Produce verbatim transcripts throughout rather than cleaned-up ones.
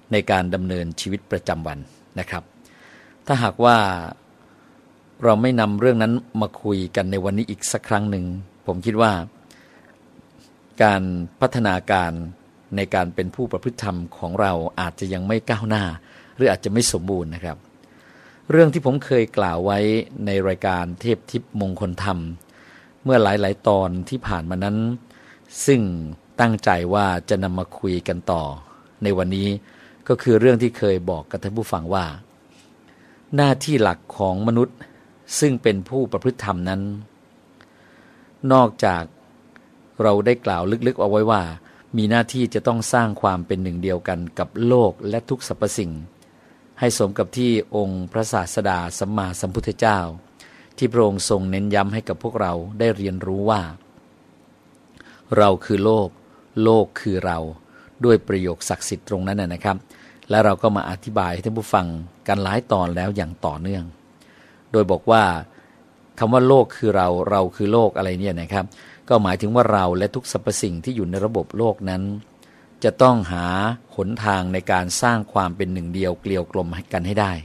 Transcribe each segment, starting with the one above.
ในการดำเนินชีวิตประจำวันนะครับถ้าหากว่าเราไม่นำเรื่องนั้นมาคุยกันในวันนี้อีกสักครั้งหนึ่งผมคิดว่าการพัฒนาการในการเป็นผู้ประพฤติธรรมของเราอาจจะยังไม่ก้าวหน้าหรืออาจจะไม่สมบูรณ์นะครับเรื่องที่ผมเคยกล่าวไว้ในรายการเทพทิพย์มงคลธรรมเมื่อหลายๆตอนที่ผ่านมานั้นซึ่งตั้งใจว่าจะนำมาคุยกันต่อในวันนี้ก็คือเรื่องที่เคยบอกกับท่านผู้ฟังว่าหน้าที่หลักของมนุษย์ซึ่งเป็นผู้ประพฤติธรรมนั้นนอกจากเราได้กล่าวลึกๆเอาไว้ว่ามีหน้าที่จะต้องสร้างความเป็นหนึ่งเดียวกันกับโลกและทุกสรรพสิ่งให้สมกับที่องค์พระศาสดาสัมมาสัมพุทธเจ้าที่พระองค์ทรงเน้นย้ำให้กับพวกเราได้เรียนรู้ว่าเราคือโลกโลกคือเราด้วยประโยคศักดิ์สิทธิ์ตรงนั้นนะครับและเราก็มาอธิบายให้ท่านผู้ฟังกันหลายตอนแล้วอย่างต่อเนื่องโดยบอกว่าคำว่าโลกคือเราเราคือโลกอะไรเนี่ยนะครับก็หมายถึงว่าเราและทุกสรรพสิ่งที่อยู่ในระบบโลกนั้นจะต้องหาหนทางในการสร้างความเป็นหนึ่งเดียวเกลียวกลมกันให้ได้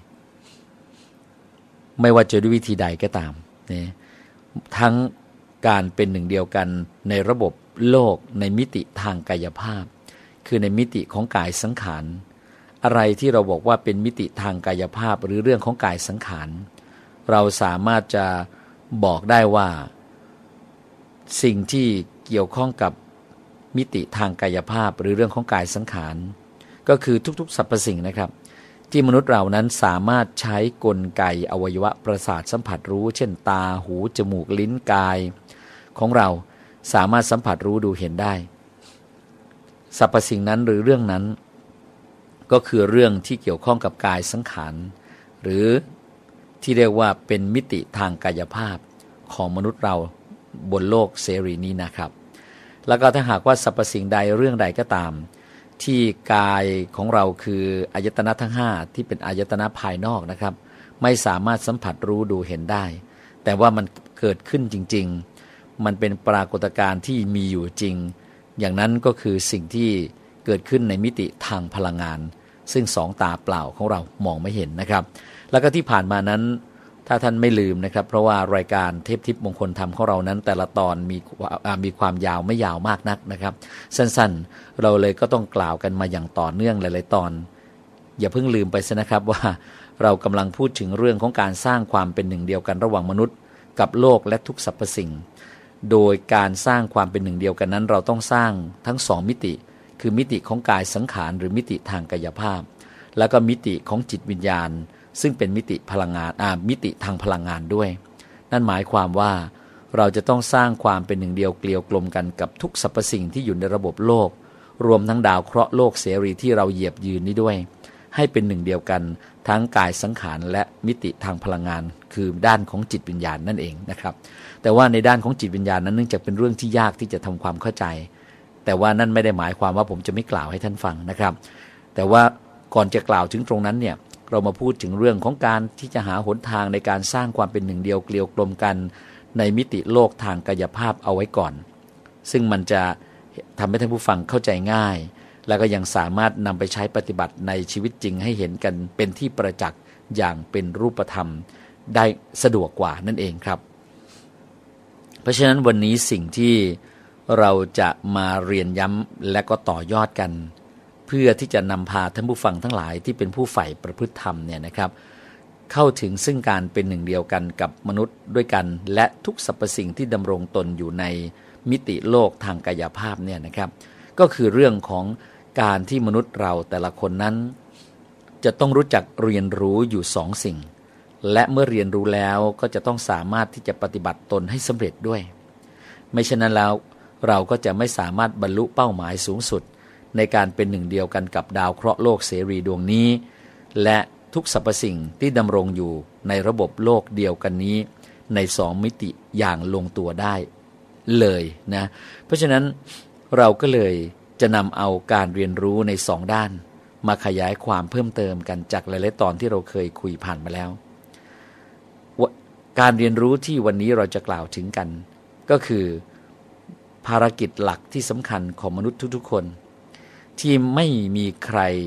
ไม่ว่าจะด้วยวิธีใดก็ตามนะทั้งการเป็นหนึ่งเดียวกันในระบบโลกในมิติทางกายภาพคือในมิติของกายสังขารอะไรที่เราบอกว่าเป็นมิติทางกายภาพหรือเรื่องของกายสังขารเราสามารถจะบอกได้ว่าสิ่งที่เกี่ยวข้องกับมิติทางกายภาพหรือเรื่องของกายสังขารก็คือทุกๆสรรพสิ่งนะครับที่มนุษย์เรานั้นสามารถใช้กลไกอวัยวะประสาทสัมผัสรู้เช่นตาหูจมูกลิ้นกายของเราสามารถสัมผัสรู้ดูเห็นได้สรรพสิ่งนั้นหรือเรื่องนั้นก็คือเรื่องที่เกี่ยวข้องกับกายสังขารหรือที่เรียกว่าเป็นมิติทางกายภาพของมนุษย์เราบนโลกเสรีนี้นะครับแล้วก็ถ้าหากว่าสรรพสิ่งใดเรื่องใดก็ตามที่กายของเราคืออายตนะทั้งห้าที่เป็นอายตนะภายนอกนะครับไม่สามารถสัมผัสรู้ดูเห็นได้แต่ว่ามันเกิดขึ้นจริงๆมันเป็นปรากฏการณ์ที่มีอยู่จริงอย่างนั้นก็คือสิ่งที่เกิดขึ้นในมิติทางพลังงานซึ่งสองตาเปล่าของเรามองไม่เห็นนะครับแล้วก็ที่ผ่านมานั้นถ้าท่านไม่ลืมนะครับเพราะว่ารายการเทพทิพย์มงคลธรรมของเรานั้นแต่ละตอนมีมีความยาวไม่ยาวมากนักนะครับสั้นๆเราเลยก็ต้องกล่าวกันมาอย่างต่อเนื่องหลายๆตอนอย่าเพิ่งลืมไปซะนะครับว่าเรากำลังพูดถึงเรื่องของการสร้างความเป็นหนึ่งเดียวกันระหว่างมนุษย์กับโลกและทุกสรรพสิ่งโดยการสร้างความเป็นหนึ่งเดียวกันนั้นเราต้องสร้างทั้งสองมิติคือมิติของกายสังขารหรือมิติทางกายภาพแล้วก็มิติของจิตวิญญาณซึ่งเป็นมิติพลังงานอ่ามิติทางพลังงานด้วยนั่นหมายความว่าเราจะต้องสร้างความเป็นหนึ่งเดียวเกลียวกลมกันกับทุกสรรพสิ่งที่อยู่ในระบบโลกรวมทั้งดาวเคราะห์โลกเสรีที่เราเหยียบยืนนี้ด้วยให้เป็นหนึ่งเดียวกันทั้งกายสังขารและมิติทางพลังงานคือด้านของจิตวิญญาณนั่นเองนะครับแต่ว่าในด้านของจิตวิญญาณนั้นเนื่องจากเป็นเรื่องที่ยากที่จะทำความเข้าใจแต่ว่านั่นไม่ได้หมายความว่าผมจะไม่กล่าวให้ท่านฟังนะครับแต่ว่าก่อนจะกล่าวถึงตรงนั้นเนี่ยเรามาพูดถึงเรื่องของการที่จะหาหนทางในการสร้างความเป็นหนึ่งเดียวเกลียวกลมกันในมิติโลกทางกายภาพเอาไว้ก่อนซึ่งมันจะทำให้ท่านผู้ฟังเข้าใจง่ายแล้วก็ยังสามารถนำไปใช้ปฏิบัติในชีวิตจริงให้เห็นกันเป็นที่ประจักษ์อย่างเป็นรูปธรรมได้สะดวกกว่านั่นเองครับเพราะฉะนั้นวันนี้สิ่งที่เราจะมาเรียนย้ำและก็ต่อยอดกันเพื่อที่จะนำพาท่านผู้ฟังทั้งหลายที่เป็นผู้ใฝ่ประพฤติธรรมเนี่ยนะครับเข้าถึงซึ่งการเป็นหนึ่งเดียวกันกับมนุษย์ด้วยกันและทุกสรรพสิ่งที่ดำรงตนอยู่ในมิติโลกทางกายภาพเนี่ยนะครับก็คือเรื่องของการที่มนุษย์เราแต่ละคนนั้นจะต้องรู้จักเรียนรู้อยู่สองสิ่งและเมื่อเรียนรู้แล้วก็จะต้องสามารถที่จะปฏิบัติตนให้สำเร็จด้วยไม่เช่นนั้นแล้วเราก็จะไม่สามารถบรรลุเป้าหมายสูงสุดในการเป็นหนึ่งเดียวกันกับดาวเคราะห์โลกเสรีดวงนี้และทุกสรรพสิ่งที่ดำรงอยู่ในระบบโลกเดียวกันนี้ในสองมิติอย่างลงตัวได้เลยนะเพราะฉะนั้นเราก็เลยจะนำเอาการเรียนรู้ในสองด้านมาขยายความเพิ่มเติมกันจากหลายๆตอนที่เราเคยคุยผ่านมาแล้วการเรียนรู้ที่วันนี้เราจะกล่าวถึงกันก็คือภารกิจหลักที่สำคัญของมนุษย์ทุกๆคนที่ไม่มีใคร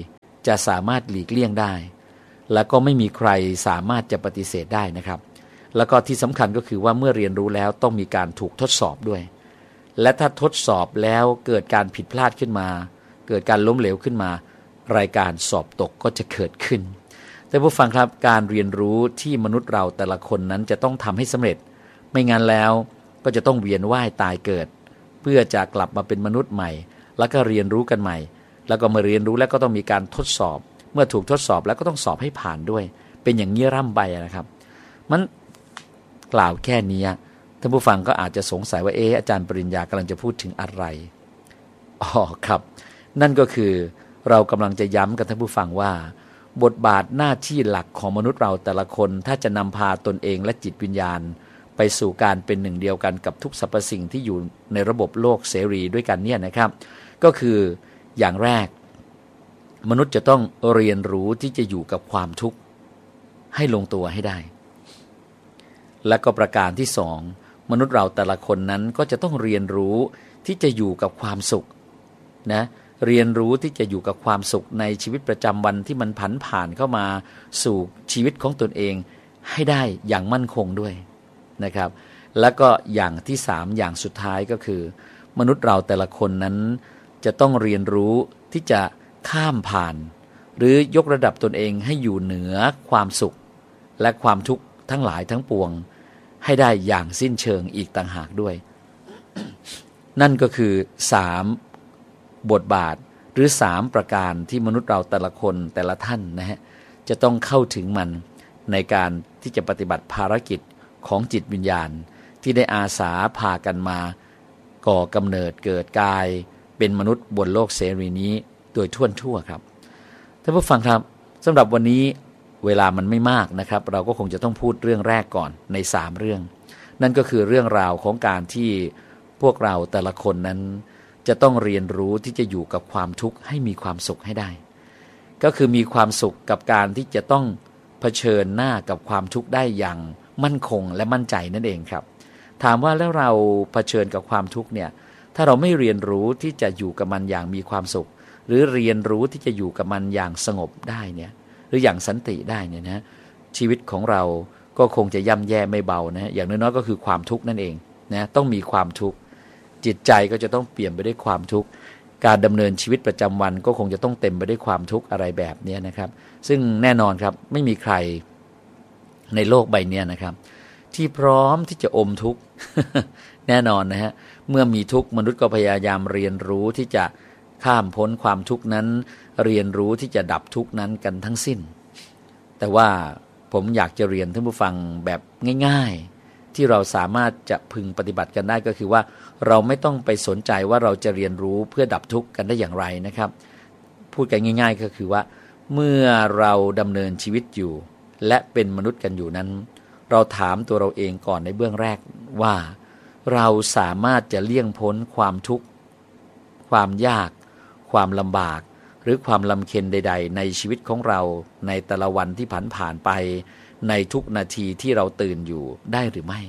จะสามารถหลีกเลี่ยงได้แล้วก็ไม่มีใครสามารถจะปฏิเสธได้นะครับแล้วก็ที่สำคัญก็คือว่าเมื่อเรียนรู้แล้วต้องมีการถูกทดสอบด้วยและถ้าทดสอบแล้วเกิดการผิดพลาดขึ้นมาเกิดการล้มเหลวขึ้นมารายการสอบตกก็จะเกิดขึ้นแต่ผู้ฟังครับการเรียนรู้ที่มนุษย์เราแต่ละคนนั้นจะต้องทำให้สำเร็จไม่งั้นแล้วก็จะต้องเวียนว่ายตายเกิดเพื่อจะกลับมาเป็นมนุษย์ใหม่แล้วก็เรียนรู้กันใหม่แล้วก็มาเรียนรู้แล้วก็ต้องมีการทดสอบเมื่อถูกทดสอบแล้วก็ต้องสอบให้ผ่านด้วยเป็นอย่างนี้ร่ำไปนะครับมันกล่าวแค่นี้ท่านผู้ฟังก็อาจจะสงสัยว่าเอออาจารย์ปริญญากำลังจะพูดถึงอะไรอ๋อครับนั่นก็คือเรากำลังจะย้ำกับท่านผู้ฟังว่าบทบาทหน้าที่หลักของมนุษย์เราแต่ละคนถ้าจะนำพาตนเองและจิตวิญญาณไปสู่การเป็นหนึ่งเดียวกันกับทุกสรรพสิ่งที่อยู่ในระบบโลกเสรีด้วยกันเนี่ยนะครับก็คืออย่างแรกมนุษย์จะต้องเรียนรู้ที่จะอยู่กับความทุกข์ให้ลงตัวให้ได้และก็ประการที่สองมนุษย์เราแต่ละคนนั้นก็จะต้องเรียนรู้ที่จะอยู่กับความสุขนะเรียนรู้ที่จะอยู่กับความสุขในชีวิตประจำวันที่มันผันผ่านเข้ามาสู่ชีวิตของตนเองให้ได้อย่างมั่นคงด้วยนะครับแล้วก็อย่างที่สามอย่างสุดท้ายก็คือมนุษย์เราแต่ละคนนั้นจะต้องเรียนรู้ที่จะข้ามผ่านหรือยกระดับตนเองให้อยู่เหนือความสุขและความทุกข์ทั้งหลายทั้งปวงให้ได้อย่างสิ้นเชิงอีกต่างหากด้วย นั่นก็คือสามบทบาทหรือสามประการที่มนุษย์เราแต่ละคนแต่ละท่านนะฮะจะต้องเข้าถึงมันในการที่จะปฏิบัติภารกิจของจิตวิญญาณที่ได้อาสาพากันมาก่อกำเนิดเกิดกายเป็นมนุษย์บนโลกเสรีนี้โดยทั่วทั่วครับท่านผู้ฟังครับสำหรับวันนี้เวลามันไม่มากนะครับเราก็คงจะต้องพูดเรื่องแรกก่อนในสามเรื่องนั่นก็คือเรื่องราวของการที่พวกเราแต่ละคนนั้นจะต้องเรียนรู้ที่จะอยู่กับความทุกข์ให้มีความสุขให้ได้ก็คือมีความสุขกับการที่จะต้องเผชิญหน้ากับความทุกข์ได้อย่างมั่นคงและมั่นใจนั่นเองครับถามว่าแล้วเราเผชิญกับความทุกข์เนี่ยถ้าเราไม่เรียนรู้ที่จะอยู่กับมันอย่างมีความสุขหรือเรียนรู้ที่จะอยู่กับมันอย่างสงบได้เนี่ยหรืออย่างสันติได้เนี่ยนะชีวิตของเราก็คงจะย่ำแย่ไม่เบานะอย่างน้อยๆก็คือความทุกข์นั่นเองนะต้องมีความทุกข์จิตใจก็จะต้องเปลี่ยนไปด้วยความทุกข์การดำเนินชีวิตประจำวันก็คงจะต้องเต็มไปด้วยความทุกข์อะไรแบบนี้นะครับซึ่งแน่นอนครับไม่มีใครในโลกใบนี้นะครับที่พร้อมที่จะอมทุกข์ แน่นอนนะฮะเมื่อมีทุกข์มนุษย์ก็พยายามเรียนรู้ที่จะข้ามพ้นความทุกข์นั้นเรียนรู้ที่จะดับทุกข์นั้นกันทั้งสิ้นแต่ว่าผมอยากจะเรียนท่านผู้ฟังแบบง่ายๆที่เราสามารถจะพึงปฏิบัติกันได้ก็คือว่าเราไม่ต้องไปสนใจว่าเราจะเรียนรู้เพื่อดับทุกข์กันได้อย่างไรนะครับพูดกันง่ายๆก็คือว่าเมื่อเราดำเนินชีวิตอยู่และเป็นมนุษย์กันอยู่นั้นเราถามตัวเราเองก่อนในเบื้องแรกว่าเราสามารถจะเลี่ยงพ้นความทุกข์ความยากความลำบากหรือความลำเค็ญใดๆในชีวิตของเราในแต่ละวันที่ผ่านผ่านไปในทุกนาทีที่เราตื่นอยู่ได้หรือไม่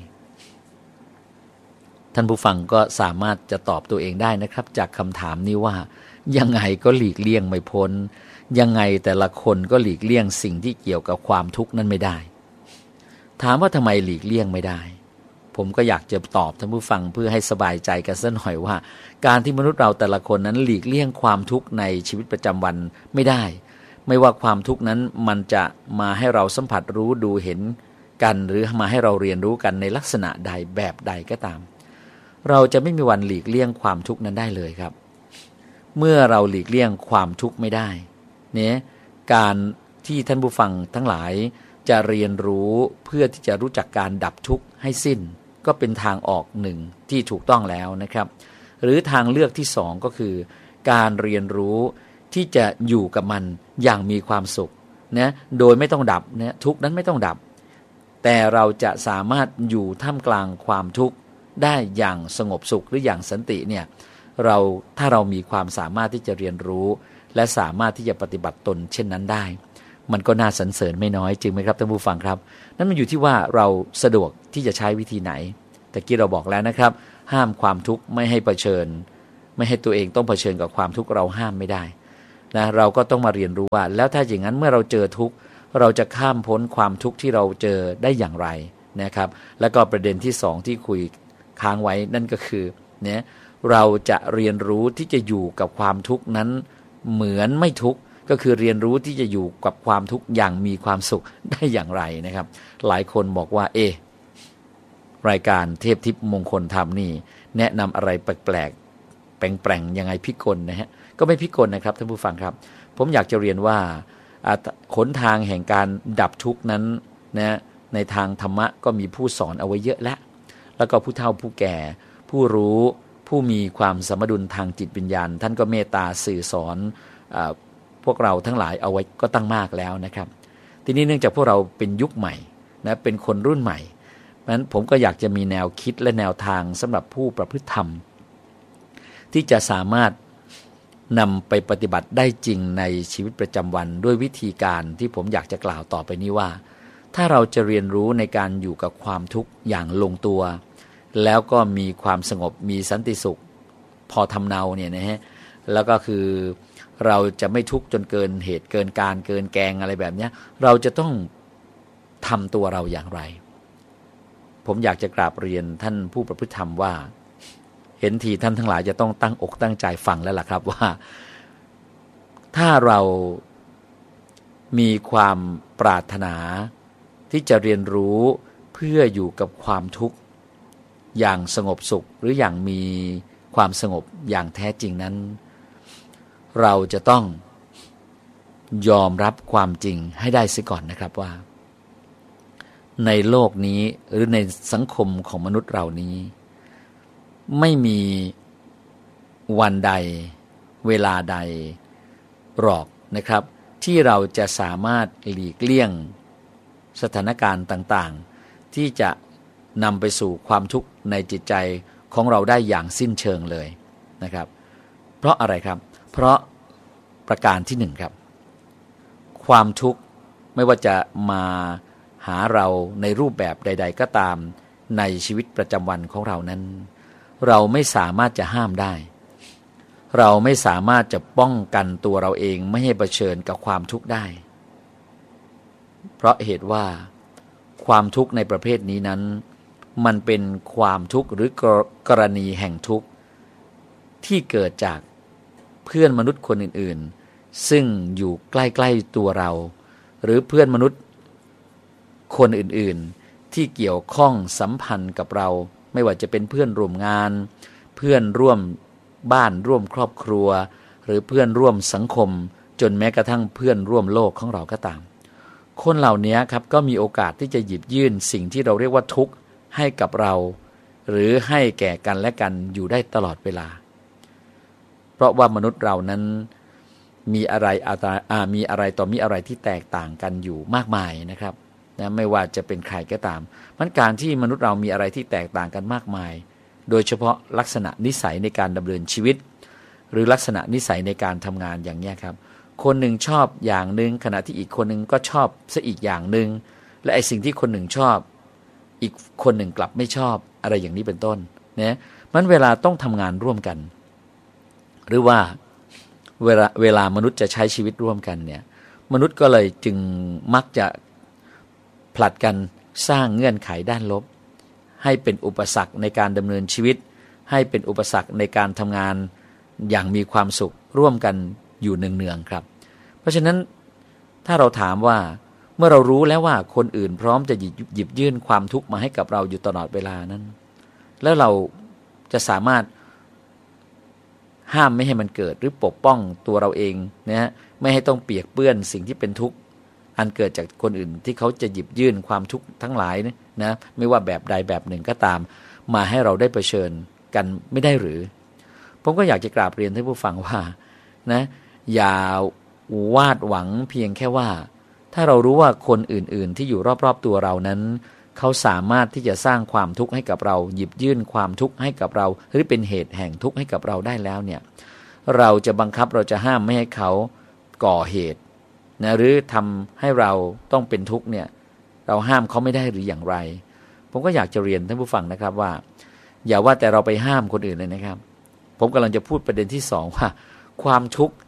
ท่านผู้ฟังก็สามารถจะตอบตัวเองได้นะครับจากคำถามนี้ว่ายังไงก็หลีกเลี่ยงไม่พ้นยังไงแต่ละคนก็หลีกเลี่ยงสิ่งที่เกี่ยวกับความทุกข์นั้นไม่ได้ถามว่าทำไมหลีกเลี่ยงไม่ได้ผมก็อยากจะตอบท่านผู้ฟังเพื่อให้สบายใจกันสักหน่อยว่าการที่มนุษย์เราแต่ละคนนั้นหลีกเลี่ยงความทุกข์ในชีวิตประจำวันไม่ได้ไม่ว่าความทุกข์นั้นมันจะมาให้เราสัมผัสรู้ดูเห็นกันหรือมาให้เราเรียนรู้กันในลักษณะใดแบบใดก็ตามเราจะไม่มีวันหลีกเลี่ยงความทุกข์นั้นได้เลยครับเมื่อเราหลีกเลี่ยงความทุกข์ไม่ได้เนี่ยการที่ท่านผู้ฟังทั้งหลายจะเรียนรู้เพื่อที่จะรู้จักการดับทุกข์ให้สิ้นก็เป็นทางออกหนึ่งที่ถูกต้องแล้วนะครับหรือทางเลือกที่สองก็คือการเรียนรู้ที่จะอยู่กับมันอย่างมีความสุขนะโดยไม่ต้องดับนะทุกข์นั้นไม่ต้องดับแต่เราจะสามารถอยู่ท่ามกลางความทุกข์ได้อย่างสงบสุขหรืออย่างสันติเนี่ยเราถ้าเรามีความสามารถที่จะเรียนรู้และสามารถที่จะปฏิบัติตนเช่นนั้นได้มันก็น่าสรรเสริญไม่น้อยจริงไหมครับท่านผู้ฟังครับนั่นมันอยู่ที่ว่าเราสะดวกที่จะใช้วิธีไหนแต่กี้เราบอกแล้วนะครับห้ามความทุกข์ไม่ให้เผชิญไม่ให้ตัวเองต้องเผชิญกับความทุกข์เราห้ามไม่ได้นะเราก็ต้องมาเรียนรู้ว่าแล้วถ้าอย่างนั้นเมื่อเราเจอทุกข์เราจะข้ามพ้นความทุกข์ที่เราเจอได้อย่างไรนะครับแล้วก็ประเด็นที่สองที่คุยค้างไว้นั่นก็คือเนี่ยเราจะเรียนรู้ที่จะอยู่กับความทุกข์นั้นเหมือนไม่ทุกข์ก็คือเรียนรู้ที่จะอยู่กับความทุกข์อย่างมีความสุขได้อย่างไรนะครับหลายคนบอกว่าเอรายการเทพทิพย์มงคลธรรมนี่แนะนำอะไรแปลกๆแปลงๆยังไงพิกลนะฮะก็ไม่พิกลนะครับท่านผู้ฟังครับผมอยากจะเรียนว่าหนทางแห่งการดับทุกข์นั้นนะในทางธรรมะก็มีผู้สอนเอาไว้เยอะแล้วแล้วก็ผู้เฒ่าผู้แก่ผู้รู้ผู้มีความสมดุลทางจิตวิญญาณท่านก็เมตตาสื่อสอนพวกเราทั้งหลายเอาไว้ก็ตั้งมากแล้วนะครับทีนี้เนื่องจากพวกเราเป็นยุคใหม่นะเป็นคนรุ่นใหม่เพราะฉะนั้นผมก็อยากจะมีแนวคิดและแนวทางสำหรับผู้ประพฤติธรรมที่จะสามารถนำไปปฏิบัติได้จริงในชีวิตประจำวันด้วยวิธีการที่ผมอยากจะกล่าวต่อไปนี้ว่าถ้าเราจะเรียนรู้ในการอยู่กับความทุกข์อย่างลงตัวแล้วก็มีความสงบมีสันติสุขพอทำเนาเนี่ยนะฮะแล้วก็คือเราจะไม่ทุกข์จนเกินเหตุเกินการเกินแกงอะไรแบบนี้เราจะต้องทำตัวเราอย่างไรผมอยากจะกราบเรียนท่านผู้ประพฤติธรรมว่าเห็นทีท่านทั้งหลายจะต้องตั้งอกตั้งใจฟังแล้วล่ะครับว่าถ้าเรามีความปรารถนาที่จะเรียนรู้เพื่ออยู่กับความทุกข์อย่างสงบสุขหรืออย่างมีความสงบอย่างแท้จริงนั้นเราจะต้องยอมรับความจริงให้ได้เสียก่อนนะครับว่าในโลกนี้หรือในสังคมของมนุษย์เรานี้ไม่มีวันใดเวลาใดหรอกนะครับที่เราจะสามารถหลีกเลี่ยงสถานการณ์ต่างๆที่จะนำไปสู่ความทุกข์ในจิตใจของเราได้อย่างสิ้นเชิงเลยนะครับเพราะอะไรครับเพราะประการที่หนึ่งครับความทุกข์ไม่ว่าจะมาหาเราในรูปแบบใดๆก็ตามในชีวิตประจำวันของเรานั้นเราไม่สามารถจะห้ามได้เราไม่สามารถจะป้องกันตัวเราเองไม่ให้เผชิญกับความทุกข์ได้เพราะเหตุว่าความทุกข์ในประเภทนี้นั้นมันเป็นความทุกข์หรือกรณีแห่งทุกข์ที่เกิดจากเพื่อนมนุษย์คนอื่นๆซึ่งอยู่ใกล้ๆตัวเราหรือเพื่อนมนุษย์คนอื่นๆที่เกี่ยวข้องสัมพันธ์กับเราไม่ว่าจะเป็นเพื่อนร่วมงานเพื่อนร่วมบ้านร่วมครอบครัวหรือเพื่อนร่วมสังคมจนแม้กระทั่งเพื่อนร่วมโลกของเราก็ตามคนเหล่านี้ครับก็มีโอกาสที่จะหยิบยื่นสิ่งที่เราเรียกว่าทุกข์ให้กับเราหรือให้แก่กันและกันอยู่ได้ตลอดเวลาเพราะว่ามนุษย์เรานั้นมีอะไรอามีอะไรต่อมีอะไรที่แตกต่างกันอยู่มากมายนะครับนะไม่ว่าจะเป็นใครก็ตามมันการที่มนุษย์เรามีอะไรที่แตกต่างกันมากมายโดยเฉพาะลักษณะนิสัยในการดำเนินชีวิตหรือลักษณะนิสัยในการทำงานอย่างนี้ครับคนหนึ่งชอบอย่างหนึ่งขณะที่อีกคนหนึ่งก็ชอบซะอีกอย่างหนึ่งและไอ้สิ่งที่คนหนึ่งชอบอีกคนหนึ่งกลับไม่ชอบอะไรอย่างนี้เป็นต้นนะมันเวลาต้องทำงานร่วมกันหรือว่าเวลาเวลามนุษย์จะใช้ชีวิตร่วมกันเนี่ยมนุษย์ก็เลยจึงมักจะผลัดกันสร้างเงื่อนไขด้านลบให้เป็นอุปสรรคในการดำเนินชีวิตให้เป็นอุปสรรคในการทำงานอย่างมีความสุขร่วมกันอยู่เนืองๆครับเพราะฉะนั้นถ้าเราถามว่าเมื่อเรารู้แล้วว่าคนอื่นพร้อมจะหยิบหยิบยื่นความทุกข์มาให้กับเราอยู่ตลอดเวลานั้นแล้วเราจะสามารถห้ามไม่ให้มันเกิดหรือปกป้องตัวเราเองนะฮะไม่ให้ต้องเปียกเปื้อนสิ่งที่เป็นทุกข์อันเกิดจากคนอื่นที่เขาจะหยิบยื่นความทุกข์ทั้งหลายนะไม่ว่าแบบใดแบบหนึ่งก็ตามมาให้เราได้เผชิญกันไม่ได้หรือผมก็อยากจะกราบเรียนท่านผู้ฟังว่านะอย่าวาดหวังเพียงแค่ว่าถ้าเรารู้ว่าคนอื่นๆที่อยู่รอบๆตัวเรานั้นเขาสามารถที่จะสร้างความทุกข์ให้กับเราหยิบยื่นความทุกข์ให้กับเราหรือเป็นเหตุแห่งทุกข์ให้กับเราได้แล้วเนี่ยเราจะบังคับเราจะห้ามไม่ให้เขาก่อเหตุนะหรือทำให้เราต้องเป็นทุกข์เนี่ยเราห้ามเขาไม่ได้หรืออย่างไรผมก็อยากจะเรียนท่านผู้ฟังนะครับว่าอย่าว่าแต่เราไปห้ามคนอื่นเลยนะครับผมกำลังจะพูดประเด็นที่สองว่าความทุกข์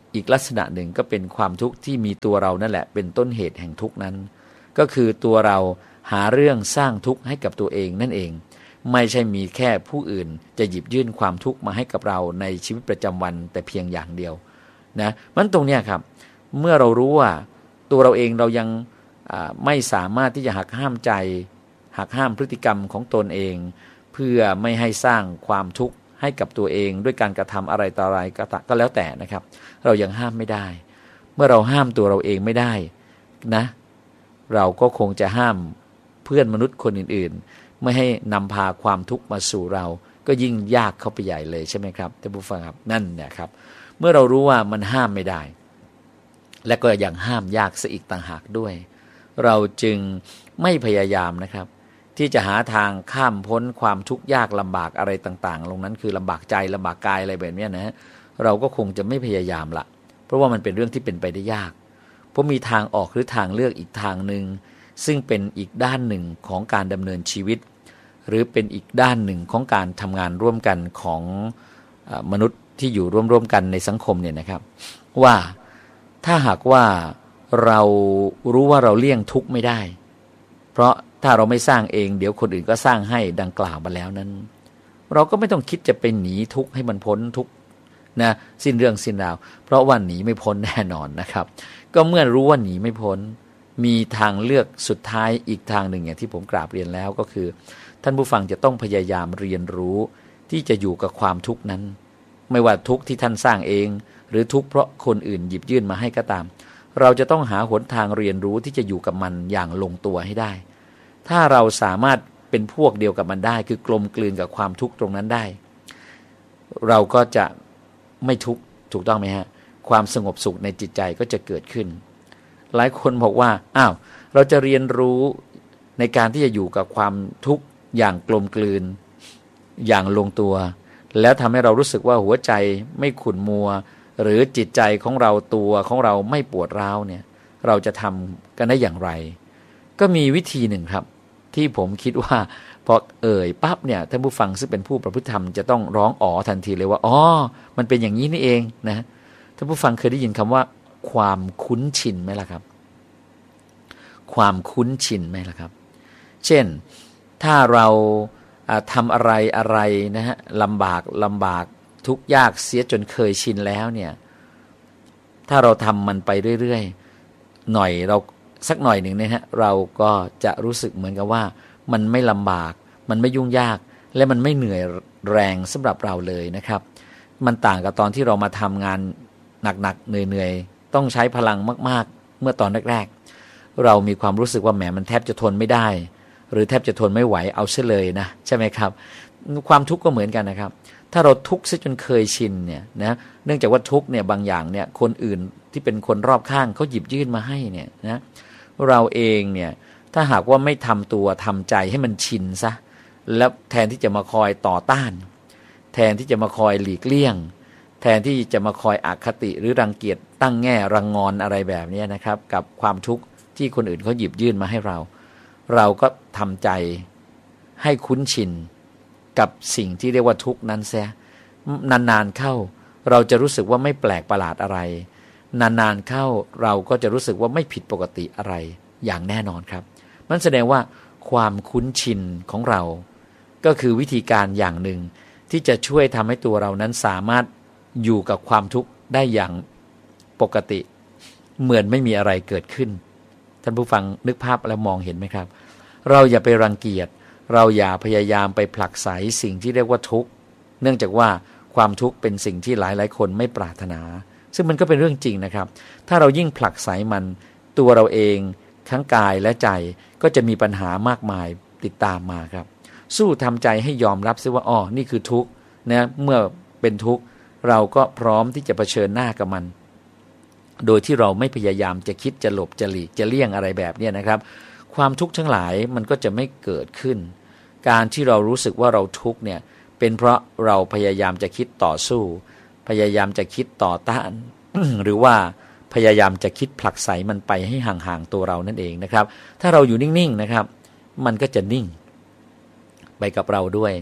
อีกลักษณะหนึ่งก็เป็นความทุกข์ที่มีตัวเรานั่นแหละเป็นต้นเหตุแห่งทุกข์นั้นก็คือตัวเราหาเรื่องสร้างทุกข์ให้กับตัวเองนั่นเองไม่ใช่มีแค่ผู้อื่นจะหยิบยื่นความทุกข์มาให้กับเราในชีวิตประจำวันแต่เพียงอย่างเดียวนะมันตรงเนี้ยครับเมื่อเรารู้ว่าตัวเราเองเรายังไม่สามารถที่จะหักห้ามใจหักห้ามพฤติกรรมของตนเองเพื่อไม่ให้สร้างความทุกข์ให้กับตัวเองด้วยการกระทำอะไรต่ออะไรก็แล้วแต่นะครับเรายังห้ามไม่ได้เมื่อเราห้ามตัวเราเองไม่ได้นะเราก็คงจะห้ามเพื่อนมนุษย์คนอื่นๆไม่ให้นำพาความทุกข์มาสู่เราก็ยิ่งยากเข้าไปใหญ่เลยใช่ไหมครับท่านผู้ฟังครับนั่นเนี่ยครับเมื่อเรารู้ว่ามันห้ามไม่ได้และก็ยังห้ามยากซะอีกต่างหากด้วยเราจึงไม่พยายามนะครับที่จะหาทางข้ามพ้นความทุกข์ยากลำบากอะไรต่างๆลงนั้นคือลำบากใจลำบากกายอะไรแบบนี้นะเราก็คงจะไม่พยายามละเพราะว่ามันเป็นเรื่องที่เป็นไปได้ยากเพราะมีทางออกหรือทางเลือกอีกทางหนึ่งซึ่งเป็นอีกด้านหนึ่งของการดำเนินชีวิตหรือเป็นอีกด้านหนึ่งของการทำงานร่วมกันของมนุษย์ที่อยู่ร่วมๆกันในสังคมเนี่ยนะครับว่าถ้าหากว่าเรารู้ว่าเราเลี่ยงทุกข์ไม่ได้เพราะถ้าเราไม่สร้างเองเดี๋ยวคนอื่นก็สร้างให้ดังกล่าวมาแล้วนั้นเราก็ไม่ต้องคิดจะไปหนีทุกข์ให้มันพ้นทุกข์นะสิ้นเรื่องสิ้นราวเพราะว่าหนีไม่พ้นแน่นอนนะครับก็เมื่อรู้ว่าหนีไม่พ้นมีทางเลือกสุดท้ายอีกทางหนึ่งอย่างที่ผมกราบเรียนแล้วก็คือท่านผู้ฟังจะต้องพยายามเรียนรู้ที่จะอยู่กับความทุกข์นั้นไม่ว่าทุกข์ที่ท่านสร้างเองหรือทุกข์เพราะคนอื่นหยิบยื่นมาให้ก็ตามเราจะต้องหาหนทางเรียนรู้ที่จะอยู่กับมันอย่างลงตัวให้ได้ถ้าเราสามารถเป็นพวกเดียวกับมันได้คือกลมกลืนกับความทุกข์ตรงนั้นได้เราก็จะไม่ทุกข์ถูกต้องไหมฮะความสงบสุขในจิตใจก็จะเกิดขึ้นหลายคนบอกว่าอ้าวเราจะเรียนรู้ในการที่จะอยู่กับความทุกข์อย่างกลมกลืนอย่างลงตัวแล้วทำให้เรารู้สึกว่าหัวใจไม่ขุ่นมัวหรือจิตใจของเราตัวของเราไม่ปวดร้าวเนี่ยเราจะทำกันได้อย่างไรก็มีวิธีหนึ่งครับที่ผมคิดว่าพอเอ่ยปั๊บเนี่ยท่านผู้ฟังซึ่งเป็นผู้ประพฤติธรรมจะต้องร้องอ๋อทันทีเลยว่าอ๋อมันเป็นอย่างนี้นี่เองนะท่านผู้ฟังเคยได้ยินคำว่าความคุ้นชินไหมล่ะครับความคุ้นชินไหมล่ะครับเช่นถ้าเราทำอะไรอะไรนะฮะลำบากลำบากทุกข์ยากเสียจนเคยชินแล้วเนี่ยถ้าเราทำมันไปเรื่อยๆหน่อยเราสักหน่อยหนึ่งนะฮะเราก็จะรู้สึกเหมือนกับว่ามันไม่ลำบากมันไม่ยุ่งยากและมันไม่เหนื่อยแรงสำหรับเราเลยนะครับมันต่างกับตอนที่เรามาทำงานหนักๆเหนื่อยๆต้องใช้พลังมากๆเมื่อตอนแรกๆเรามีความรู้สึกว่าแหมมันแทบจะทนไม่ได้หรือแทบจะทนไม่ไหวเอาซะเลยนะใช่ไหมครับความทุกข์ก็เหมือนกันนะครับถ้าเราทุกข์ซะจนเคยชินเนี่ยนะเนื่องจากว่าทุกข์เนี่ยบางอย่างเนี่ยคนอื่นที่เป็นคนรอบข้างเขาหยิบยื่นมาให้เนี่ยนะเราเองเนี่ยถ้าหากว่าไม่ทำตัวทำใจให้มันชินซะแล้วแทนที่จะมาคอยต่อต้านแทนที่จะมาคอยหลีกเลี่ยงแทนที่จะมาคอยอคติหรือรังเกียจตั้งแง่รังงอนอะไรแบบนี้นะครับกับความทุกข์ที่คนอื่นเขาหยิบยื่นมาให้เราเราก็ทำใจให้คุ้นชินกับสิ่งที่เรียกว่าทุกข์นั้นเสียนานๆเข้าเราจะรู้สึกว่าไม่แปลกประหลาดอะไรนานๆเข้าเราก็จะรู้สึกว่าไม่ผิดปกติอะไรอย่างแน่นอนครับมันแสดงว่าความคุ้นชินของเราก็คือวิธีการอย่างหนึ่งที่จะช่วยทำให้ตัวเรานั้นสามารถอยู่กับความทุกข์ได้อย่างปกติเหมือนไม่มีอะไรเกิดขึ้นท่านผู้ฟังนึกภาพแล้วมองเห็นไหมครับเราอย่าไปรังเกียจเราอย่าพยายามไปผลักไสสิ่งที่เรียกว่าทุกข์เนื่องจากว่าความทุกข์เป็นสิ่งที่หลายๆคนไม่ปรารถนาซึ่งมันก็เป็นเรื่องจริงนะครับถ้าเรายิ่งผลักไสมันตัวเราเองทั้งกายและใจก็จะมีปัญหามากมายติดตามมาครับสู้ทำใจให้ยอมรับซิว่าอ๋อนี่คือทุกข์นะเมื่อเป็นทุกข์เราก็พร้อมที่จะเผชิญหน้ากับมันโดยที่เราไม่พยายามจะคิดจะหลบจะหลีกจะเลี่ยงอะไรแบบนี้นะครับความทุกข์ทั้งหลายมันก็จะไม่เกิดขึ้นการที่เรารู้สึกว่าเราทุกข์เนี่ยเป็นเพราะเราพยายามจะคิดต่อสู้พยายามจะคิดต่อต้าน หรือว่าพยายามจะคิดผลักไสมันไปให้ห่างๆตัวเรานั่นเองนะครับถ้าเราอยู่นิ่งๆนะครับมันก็จะนิ่งไปกับเราด้วย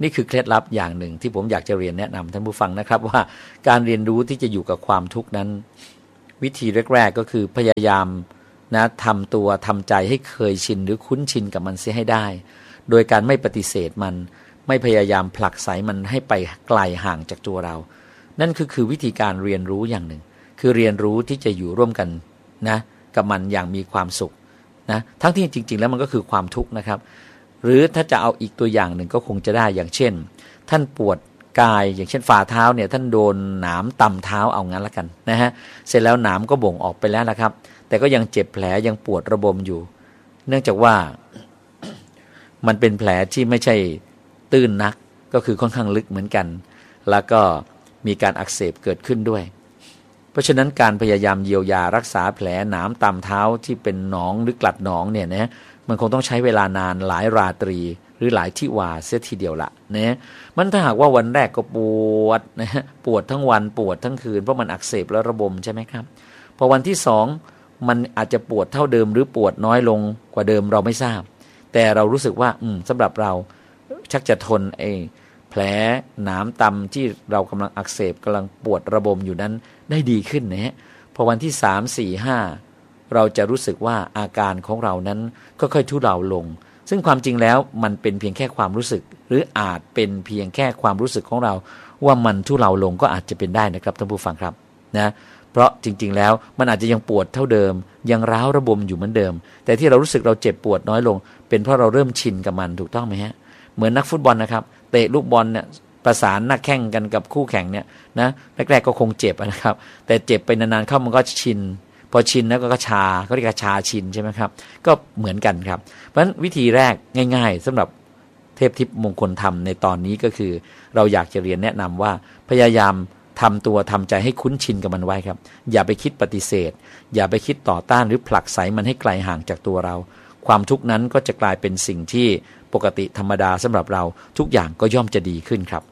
นี่คือเคล็ดลับอย่างหนึ่งที่ผมอยากจะเรียนแนะนำท่านผู้ฟังนะครับว่าการเรียนรู้ที่จะอยู่กับความทุกข์นั้นวิธีแรกๆก็คือพยายามนะทำตัวทำใจให้เคยชินหรือคุ้นชินกับมันเสียให้ได้โดยการไม่ปฏิเสธมันไม่พยายามผลักไสมันให้ไปไกลห่างจากตัวเรานั่นคือคือวิธีการเรียนรู้อย่างหนึ่งคือเรียนรู้ที่จะอยู่ร่วมกันนะกับมันอย่างมีความสุขนะทั้งที่จริงๆแล้วมันก็คือความทุกข์นะครับหรือถ้าจะเอาอีกตัวอย่างหนึ่งก็คงจะได้อย่างเช่นท่านปวดกายอย่างเช่นฝ่าเท้าเนี่ยท่านโดนหนามตำเท้าเอางั้นละกันนะฮะเสร็จแล้วหนามก็บ่งออกไปแล้วนะครับแต่ก็ยังเจ็บแผลยังปวดระบมอยู่เนื่องจากว่ามันเป็นแผลที่ไม่ใช่ตื้นนักก็คือค่อนข้างลึกเหมือนกันแล้วก็มีการอักเสบเกิดขึ้นด้วยเพราะฉะนั้นการพยายามเยียวยารักษาแผลหนามตามเท้าที่เป็นหนองหรือกลัดหนองเนี่ยนะมันคงต้องใช้เวลานานหลายราตรีหรือหลายทิวาเสียทีเดียวละนะมันถ้าหากว่าวันแรกก็ปวดนะฮะปวดทั้งวันปวดทั้งคืนเพราะมันอักเสบและระบมใช่ไหมครับพอวันที่สองมันอาจจะปวดเท่าเดิมหรือปวดน้อยลงกว่าเดิมเราไม่ทราบแต่เรารู้สึกว่าอืมสำหรับเราชักจะทนไอ้แผลหนามตำที่เรากำลังอักเสบกำลังปวดระบมอยู่นั้นได้ดีขึ้นนะฮะพอวันที่สาม สี่ ห้าเราจะรู้สึกว่าอาการของเรานั้นก็ค่อยทุเลาลงซึ่งความจริงแล้วมันเป็นเพียงแค่ความรู้สึกหรืออาจเป็นเพียงแค่ความรู้สึกของเราว่ามันทุเลาลงก็อาจจะเป็นได้นะครับท่านผู้ฟังครับนะเพราะจริงๆแล้วมันอาจจะยังปวดเท่าเดิมยังร้าวระบมอยู่เหมือนเดิมแต่ที่เรารู้สึกเราเจ็บปวดน้อยลงเป็นเพราะเราเริ่มชินกับมันถูกต้องไหมฮะเหมือนนักฟุตบอลนะครับเตะลูกบอลเนี่ยประสานนักแข่งกันกับคู่แข่งเนี่ยนะแรกๆก็คงเจ็บนะครับแต่เจ็บไปนานๆเข้ามันก็ชินพอชินแล้วก็ชาเขาเรียกชาชินใช่ไหมครับก็เหมือนกันครับเพราะฉะนั้นวิธีแรกง่ายๆสำหรับเทพทิพย์มงคลธรรมในตอนนี้ก็คือเราอยากจะเรียนแนะนำว่าพยายามทำตัวทำใจให้คุ้นชินกับมันไว้ครับอย่าไปคิดปฏิเสธอย่าไปคิดต่อต้านหรือผลักไสมันให้ไกลห่างจากตัวเราความทุกข์นั้นก็จะกลายเป็นสิ่งที่ปกติธรรมดาสำหรับเราทุกอย่างก็ย่อมจะดีขึ้นครับ